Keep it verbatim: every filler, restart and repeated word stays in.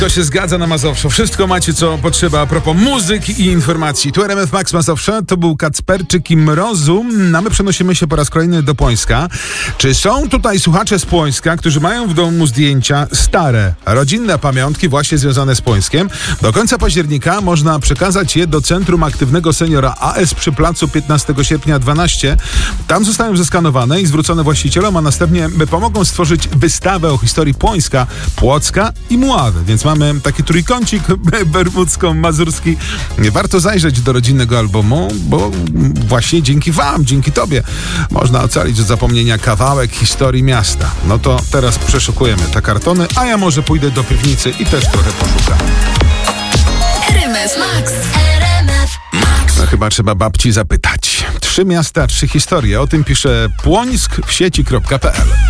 To się zgadza na Mazowszu. Wszystko macie, co potrzeba a propos muzyki i informacji. Tu R M F Max Mazowsze, to był Kacperczyk i Mrozu. A my przenosimy się po raz kolejny do Płońska. Czy są tutaj słuchacze z Płońska, którzy mają w domu zdjęcia stare, rodzinne pamiątki właśnie związane z Płońskiem? Do końca października można przekazać je do Centrum Aktywnego Seniora A S przy placu piętnastego sierpnia dwanaście. Tam zostają zeskanowane i zwrócone właścicielom, a następnie pomogą stworzyć wystawę o historii Płońska, Płocka i Mławy. Więc mamy taki trójkącik bermudzko-mazurski. Warto zajrzeć do rodzinnego albumu, bo właśnie dzięki wam, dzięki tobie można ocalić od zapomnienia kawałek historii miasta. No to teraz przeszukujemy te kartony, a ja może pójdę do piwnicy i też trochę poszukam. R M F Max. R M F Max. No chyba trzeba babci zapytać. Trzy miasta, trzy historie. O tym pisze płońsk w sieci kropka p l.